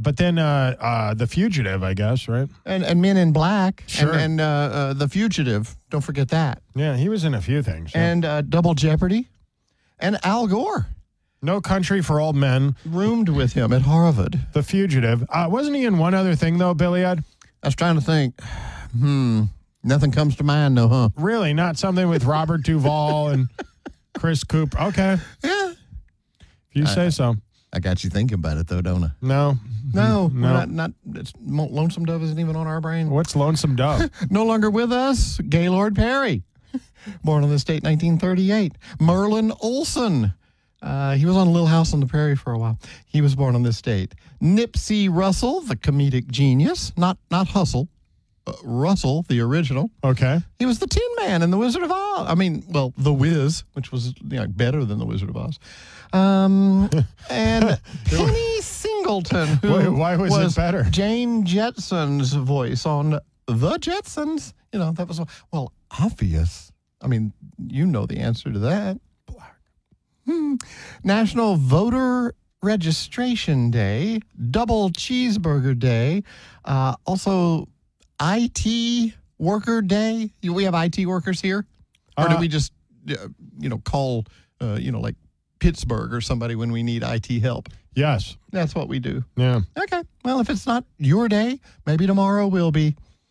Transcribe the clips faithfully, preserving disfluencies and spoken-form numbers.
but then uh, uh, The Fugitive, I guess, right? And and Men in Black. Sure. And, and uh, uh, The Fugitive. Don't forget that. Yeah, he was in a few things. Yeah. And uh, Double Jeopardy. And Al Gore. No Country for Old Men. Roomed with him at Harvard. The Fugitive. Uh, wasn't he in one other thing, though, Billy Ed? I was trying to think. Hmm. Nothing comes to mind, though, huh? Really? Not something with Robert Duvall and Chris Cooper? Okay. Yeah. If you say I, so. I got you thinking about it, though, don't I? No. No. No. Not, not, it's, Lonesome Dove isn't even on our brain. What's Lonesome Dove? No longer with us, Gaylord Perry. Born on this date, nineteen thirty-eight. Merlin Olsen. Uh, he was on Little House on the Prairie for a while. He was born on this date. Nipsey Russell, the comedic genius. Not not Hustle. Uh, Russell, the original. Okay. He was the Tin Man in The Wizard of Oz. I mean, well, The Wiz, which was you know, better than The Wizard of Oz. Um, and Penny Singleton, who Why- why was it better? Jane Jetson's voice on The Jetsons. You know, that was, well, obvious. I mean, you know the answer to that. Black. Hmm. National Voter Registration Day, Double Cheeseburger Day, uh, also I T Worker Day. We have I T workers here? Or Uh, do we just, uh, you know, call, uh, you know, like Pittsburgh or somebody when we need I T help? Yes. That's what we do. Yeah. Okay. Well, if it's not your day, maybe tomorrow will be.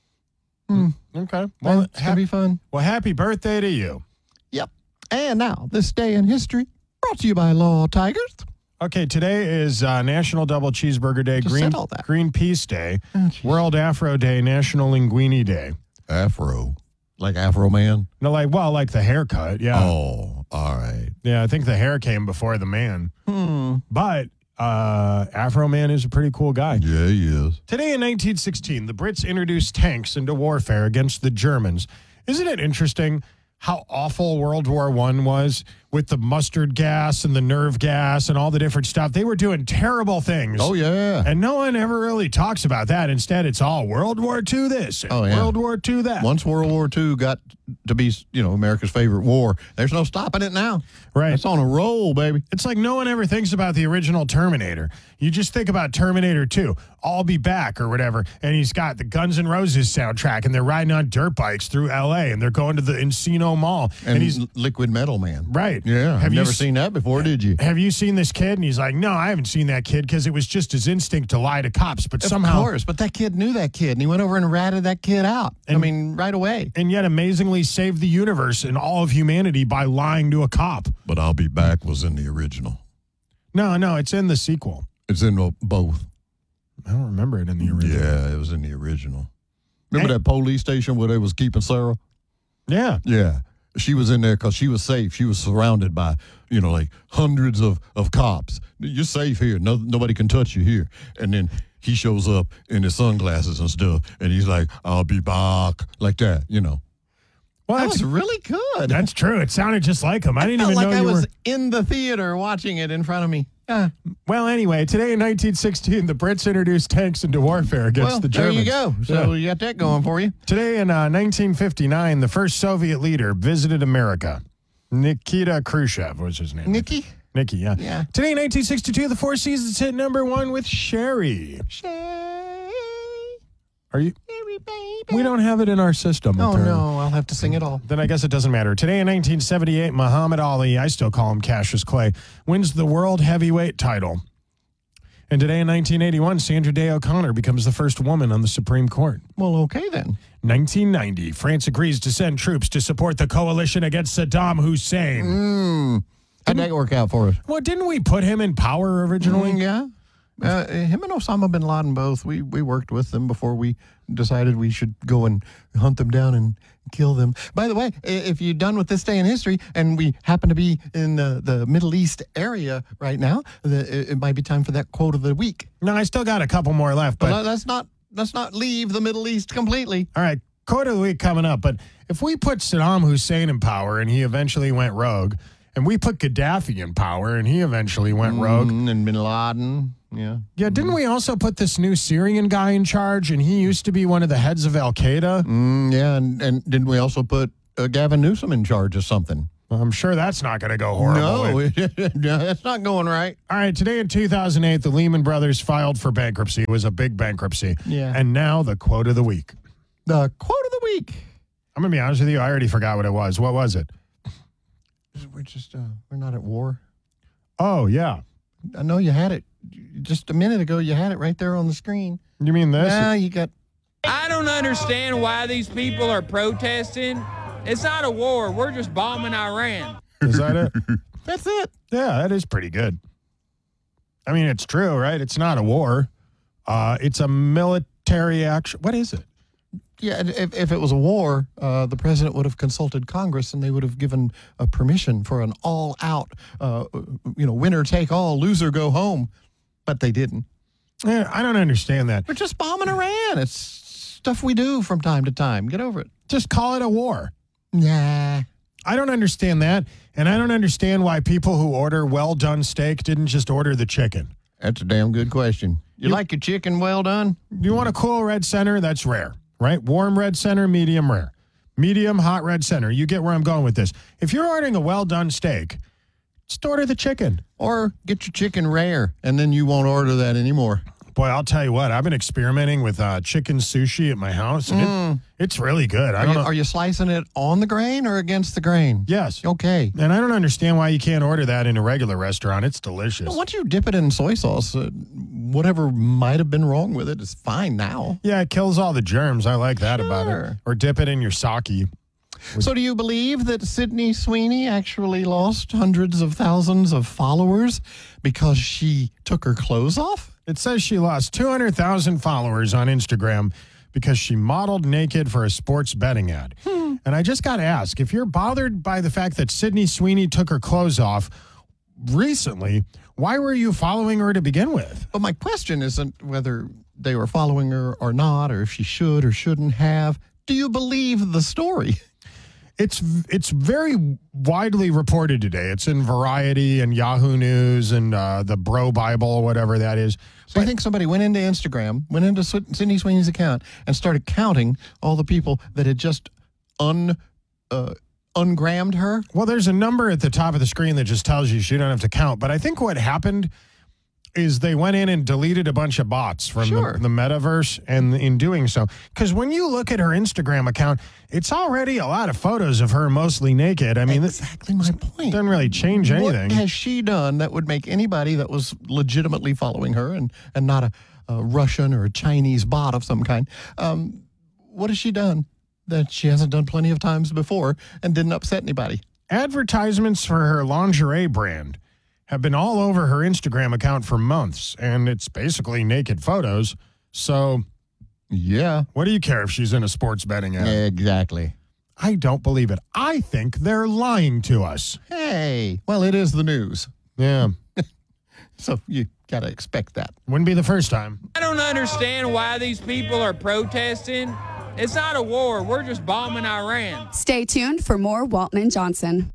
Hmm. Okay. Well, Well, it's going to be fun. well, happy birthday to you. Yep. And now, this day in history, brought to you by Law Tigers. Okay, today is uh, National Double Cheeseburger Day, Just Green said all that. Greenpeace Day, Oh, geez. World Afro Day, National Linguini Day. Afro. Like Afro Man? No, like well, like the haircut. Yeah, Oh, all right. yeah. I think the hair came before the man, Hmm. but uh, Afro Man is a pretty cool guy. Yeah, he is. Today in nineteen sixteen, the Brits introduced tanks into warfare against the Germans. Isn't it interesting how awful World War One was with the mustard gas and the nerve gas and all the different stuff? They were doing terrible things. Oh, yeah. And no one ever really talks about that. Instead, it's all World War Two this and Oh, yeah. World War Two that. Once World War Two got to be, you know, America's favorite war, there's no stopping it now. Right. It's on a roll, baby. It's like no one ever thinks about the original Terminator. You just think about Terminator two, I'll Be Back or whatever, and he's got the Guns N' Roses soundtrack, and they're riding on dirt bikes through L A, and they're going to the Encino Mall. And, And, he's Liquid Metal Man. right. Yeah. Have Have you never s- seen that before, did you? Have you seen this kid? And he's like, no, I haven't seen that kid because it was just his instinct to lie to cops. But somehow, Of course, but that kid knew that kid, and he went over and ratted that kid out. I And- mean, right away. and yet amazingly saved the universe and all of humanity by lying to a cop. But I'll Be Back was in the original. No, no, it's in the sequel. It's in both. I don't remember it in the original. Yeah, it was in the original. Remember Hey. that police station where they was keeping Sarah? Yeah. Yeah. She was in there because she was safe. She was surrounded by, you know, like hundreds of, of cops. You're safe here. No, nobody can touch you here. And then he shows up in his sunglasses and stuff, and he's like, I'll be back, like that, you know. Well, That that's, was really good. that's true. It sounded just like him. I didn't felt even like know I you was were. in the theater watching it in front of me. Yeah. Well, anyway, today in nineteen sixteen, the Brits introduced tanks into warfare against Well, the there Germans. you go. So Yeah. you got that going for you. Today in uh, nineteen fifty-nine, the first Soviet leader visited America. Nikita Khrushchev was his name. Nikki? Nikki, yeah. Yeah. Today in nineteen sixty-two, the Four Seasons hit number one with Sherry. Sherry, Are you? Sherry, baby. We don't have it in our system. Oh, apparently. no. I'll have to sing it all. Then I guess it doesn't matter. Today in nineteen seventy-eight, Muhammad Ali, I still call him Cassius Clay, wins the world heavyweight title. And today in nineteen eighty-one, Sandra Day O'Connor becomes the first woman on the Supreme Court. Well, okay then. nineteen ninety, France agrees to send troops to support the coalition against Saddam Hussein. Mm. How'd that work out for us? Well, didn't we put him in power originally? Mm, yeah. Uh, him and Osama bin Laden both, we, we worked with them before we decided we should go and hunt them down and kill them. By the way, i- if you're done with this day in history and we happen to be in the, the Middle East area right now, the, it, it might be time for that quote of the week. No, I still got a couple more left. But But let's not let's not leave the Middle East completely. all right, quote of the week coming up. But if we put Saddam Hussein in power and he eventually went rogue, and we put Gaddafi in power and he eventually went rogue, Mm, and bin Laden, yeah. yeah, didn't we also put this new Syrian guy in charge, and he used to be one of the heads of Al Qaeda? Mm, yeah, and, and didn't we also put uh, Gavin Newsom in charge of something? Well, I'm sure that's not going to go horrible. No, no, that's not going right. All right, today in two thousand eight, the Lehman Brothers filed for bankruptcy. It was a big bankruptcy. Yeah. And now the quote of the week. The quote of the week. I'm going to be honest with you. I already forgot what it was. What was it? We're just, uh, we're not at war. Oh, yeah. I know you had it just a minute ago. You had it right there on the screen. You mean this? Now you got. I don't understand why these people are protesting. It's not a war. We're just bombing Iran. Is that it? That's it. Yeah, that is pretty good. I mean, it's true, right? It's not a war. Uh, it's a military action. What is it? Yeah, if, if it was a war, uh, the president would have consulted Congress and they would have given a permission for an all-out, uh, you know, winner take all, loser go home. But they didn't. Yeah, I don't understand that. We're just bombing Iran. It's stuff we do from time to time. Get over it. Just call it a war. Nah. I don't understand that. And I don't understand why people who order well-done steak didn't just order the chicken. That's a damn good question. You, you like your chicken well done? You want a cool red center? That's rare, right? Warm red center, medium rare. Medium, hot red center. You get where I'm going with this. If you're ordering a well-done steak, just order the chicken. Or get your chicken rare, and then you won't order that anymore. Boy, I'll tell you what. I've been experimenting with uh, chicken sushi at my house, and Mm. it, it's really good. I Are don't you, know. are you slicing it on the grain or against the grain? Yes. Okay. And I don't understand why you can't order that in a regular restaurant. It's delicious. Once you dip it in soy sauce, uh, whatever might have been wrong with it is fine now. Yeah, it kills all the germs. I like that about it. Sure. Or dip it in your sake. So do you believe that Sydney Sweeney actually lost hundreds of thousands of followers because she took her clothes off? It says she lost two hundred thousand followers on Instagram because she modeled naked for a sports betting ad. Hmm. And I just got to ask, if you're bothered by the fact that Sydney Sweeney took her clothes off recently, why were you following her to begin with? But my question isn't whether they were following her or not, or if she should or shouldn't have. Do you believe the story? It's it's very widely reported today. It's in Variety and Yahoo News and uh, the Bro Bible, whatever that is. So I think somebody went into Instagram, went into Sydney Sweeney's account, and started counting all the people that had just un uh, ungrammed her. Well, there's a number at the top of the screen that just tells you you don't have to count. But I think what happened is they went in and deleted a bunch of bots from Sure. the, the metaverse, and in doing so, because when you look at her Instagram account, it's already a lot of photos of her mostly naked. I mean, Exactly my point. it doesn't really change anything. What has she done that would make anybody that was legitimately following her and, and not a, a Russian or a Chinese bot of some kind, um, what has she done that she hasn't done plenty of times before and didn't upset anybody? Advertisements for her lingerie brand have been all over her Instagram account for months, and it's basically naked photos. So Yeah. what do you care if she's in a sports betting ad? Exactly. I don't believe it. I think they're lying to us. Hey, well, it is the news. Yeah. So you got to expect that. Wouldn't be the first time. I don't understand why these people are protesting. It's not a war. We're just bombing Iran. Stay tuned for more Walton and Johnson.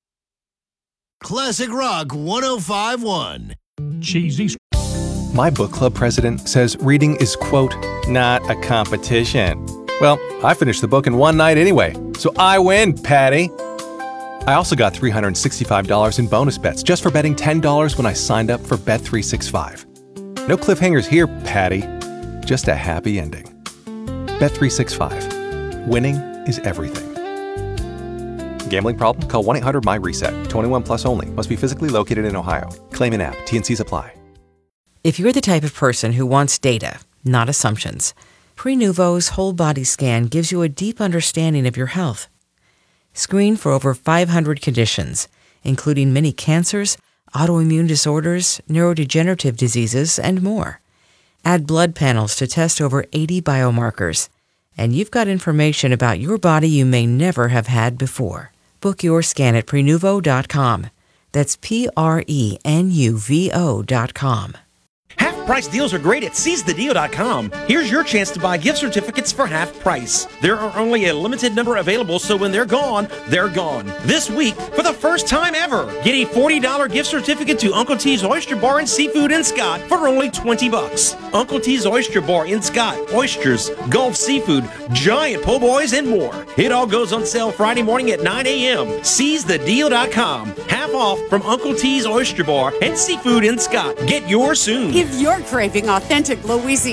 Classic Rock one oh five point one. Cheesy. My book club president says reading is, quote, not a competition. Well, I finished the book in one night anyway, so I win, Patty. I also got three hundred sixty-five dollars in bonus bets just for betting ten dollars when I signed up for Bet three sixty-five. No cliffhangers here, Patty. Just a happy ending. Bet three sixty-five. Winning is everything. Gambling problem? Call one eight hundred my reset. twenty-one plus only. Must be physically located in Ohio. Claim in app. T and Cs apply. If you're the type of person who wants data, not assumptions, Prenuvo's whole body scan gives you a deep understanding of your health. Screen for over five hundred conditions, including many cancers, autoimmune disorders, neurodegenerative diseases, and more. Add blood panels to test over eighty biomarkers, and you've got information about your body you may never have had before. Book your scan at Prenuvo dot com. That's P R E N U V O dot com. Have Half-price deals are great at seize the deal dot com. Here's your chance to buy gift certificates for half price. There are only a limited number available, so when they're gone, they're gone. This week, for the first time ever, get a forty dollars gift certificate to Uncle T's Oyster Bar and Seafood in Scott for only twenty bucks. Uncle T's Oyster Bar in Scott. Oysters, Gulf seafood, giant po' boys, and more. It all goes on sale Friday morning at nine a.m. seize the deal dot com. Half off from Uncle T's Oyster Bar and Seafood in Scott. Get yours soon. If you're craving authentic Louisiana